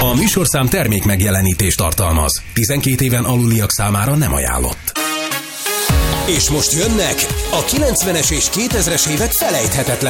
A műsorszám termék megjelenítést tartalmaz. 12 éven aluliak számára nem ajánlott. És most jönnek a 90-es és 2000-es évek felejthetetlen